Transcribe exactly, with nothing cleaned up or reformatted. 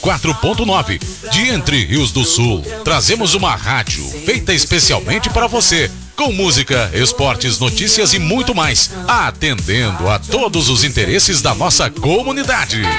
quatro ponto nove, de Entre Rios do Sul. Trazemos uma rádio feita especialmente para você, com música, esportes, notícias e muito mais, atendendo a todos os interesses da nossa comunidade.